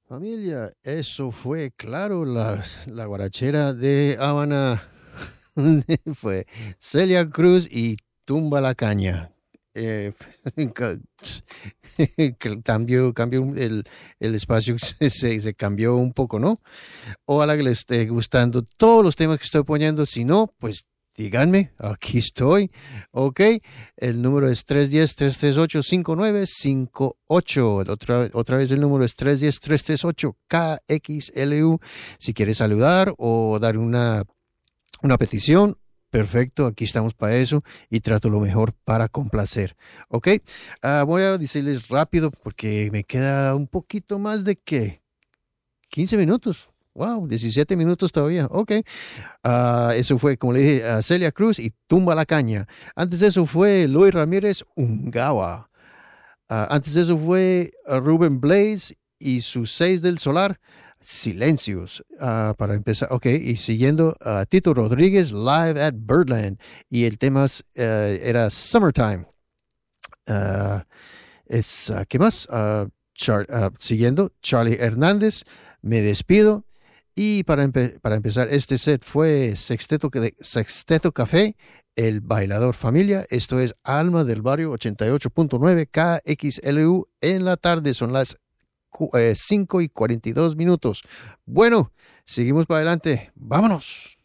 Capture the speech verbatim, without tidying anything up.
Familia, eso fue, claro, la, la guarachera de Habana fue Celia Cruz y Tumba la Caña. Eh, ca- que cambió, cambió el, el espacio, se, se se cambió un poco, ¿no? Ojalá que les esté gustando todos los temas que estoy poniendo. Si no, pues díganme, aquí estoy. Ok, el número es tres uno cero, tres tres ocho, cinco nueve cinco ocho. Otra, otra vez el número es tres uno cero, tres tres ocho, K X L U. Si quieres saludar o dar una, una petición, perfecto, aquí estamos para eso y trato lo mejor para complacer. Ok, Ah, voy a decirles rápido porque me queda un poquito más de que quince minutos. Wow, diecisiete minutos todavía. Ok. Ah, eso fue, como le dije, a Celia Cruz y Tumba la Caña. Antes de eso fue Luis Ramírez Ungawa. Ah, antes de eso fue ah, Rubén Blades y sus seis del solar. Silencios. Ah, para empezar, ok. Y siguiendo, ah, Tito Rodríguez Live at Birdland. Y el tema eh, era Summertime. Ah, es, ah, ¿qué más? Ah, Char- ah, siguiendo, Charlie Hernández, Me Despido. Y para, empe- para empezar, este set fue Sexteto, de- Sexteto Café, El Bailador Familia. Esto es Alma del Barrio ochenta y ocho punto nueve K X L U en la tarde. Son las cu- eh, cinco y cuarenta y dos minutos. Bueno, seguimos para adelante. Vámonos.